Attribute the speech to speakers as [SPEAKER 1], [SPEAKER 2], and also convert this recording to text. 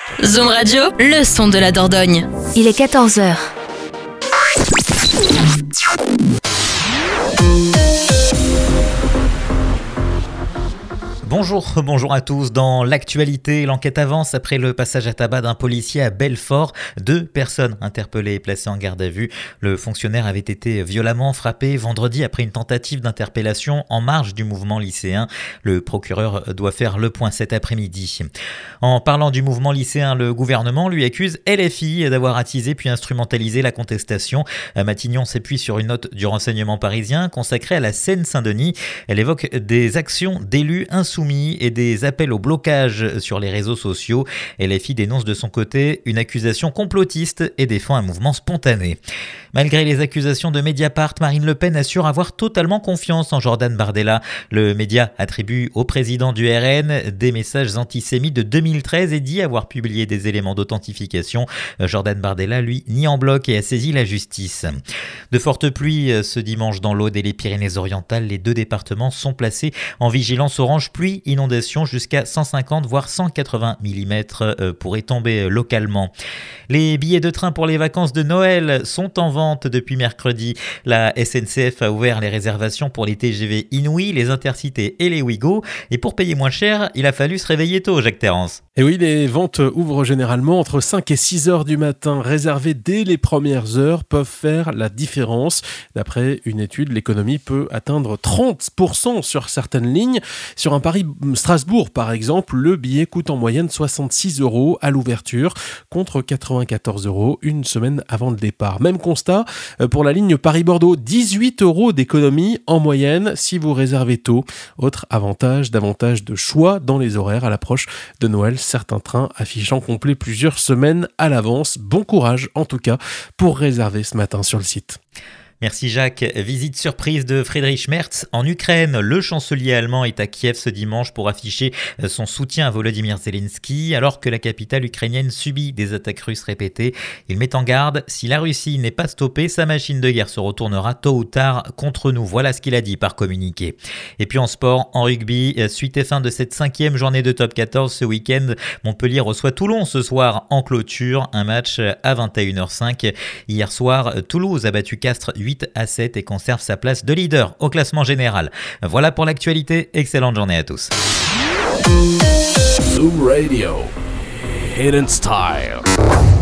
[SPEAKER 1] Zoom Radio, le son de la Dordogne.
[SPEAKER 2] Il est 14h.
[SPEAKER 3] Bonjour à tous. Dans l'actualité, l'enquête avance après le passage à tabac d'un policier à Belfort. 2 personnes interpellées et placées en garde à vue. Le fonctionnaire avait été violemment frappé vendredi après une tentative d'interpellation en marge du mouvement lycéen. Le procureur doit faire le point cet après-midi. En parlant du mouvement lycéen, le gouvernement lui accuse LFI d'avoir attisé puis instrumentalisé la contestation. Matignon s'appuie sur une note du renseignement parisien consacrée à la Seine-Saint-Denis. Elle évoque des actions d'élus insoumis et des appels au blocage sur les réseaux sociaux. LFI dénonce de son côté une accusation complotiste et défend un mouvement spontané. Malgré les accusations de Mediapart, Marine Le Pen assure avoir totalement confiance en Jordan Bardella. Le média attribue au président du RN des messages antisémites de 2013 et dit avoir publié des éléments d'authentification. Jordan Bardella, lui, nie en bloc et a saisi la justice. De fortes pluies ce dimanche dans l'Aude et les Pyrénées-Orientales. Les 2 départements sont placés en vigilance orange pluie inondation. Jusqu'à 150 voire 180 mm pourraient tomber localement. Les billets de train pour les vacances de Noël sont en vente depuis mercredi. La SNCF a ouvert les réservations pour les TGV Inouï, les Intercités et les Ouigo. Et pour payer moins cher, il a fallu se réveiller tôt, Jacques Terrance.
[SPEAKER 4] Et oui, les ventes ouvrent généralement entre 5 et 6 heures du matin. Réservées dès les premières heures peuvent faire la différence. D'après une étude, l'économie peut atteindre 30% sur certaines lignes. Sur un Paris-Strasbourg, par exemple, le billet coûte en moyenne 66 € à l'ouverture, contre 94 € une semaine avant le départ. Même constat pour la ligne Paris-Bordeaux, 18 € d'économie en moyenne si vous réservez tôt. Autre avantage, davantage de choix dans les horaires à l'approche de Noël. Certains trains affichant complet plusieurs semaines à l'avance. Bon courage en tout cas pour réserver ce matin sur le site.
[SPEAKER 3] Merci Jacques. Visite surprise de Friedrich Merz en Ukraine. Le chancelier allemand est à Kiev ce dimanche pour afficher son soutien à Volodymyr Zelensky alors que la capitale ukrainienne subit des attaques russes répétées. Il met en garde, si la Russie n'est pas stoppée, sa machine de guerre se retournera tôt ou tard contre nous. Voilà ce qu'il a dit par communiqué. Et puis en sport, en rugby, suite et fin de cette 5e journée de top 14 ce week-end. Montpellier reçoit Toulon ce soir en clôture. Un match à 21h05. Hier soir, Toulouse a battu Castres 8-7 et conserve sa place de leader au classement général. Voilà pour l'actualité. Excellente journée à tous.
[SPEAKER 5] Zoom Radio. Hidden Style.